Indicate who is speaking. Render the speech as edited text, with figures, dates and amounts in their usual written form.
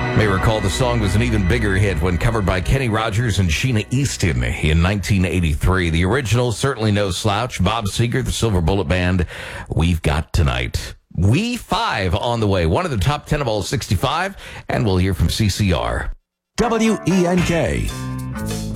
Speaker 1: May recall the song was an even bigger hit when covered by Kenny Rogers and Sheena Easton in 1983. The original, certainly no slouch. Bob Seger, the Silver Bullet Band, We've Got Tonight. We 5 on the way. One of the top 10 of all 65, and we'll hear from CCR.
Speaker 2: WENK.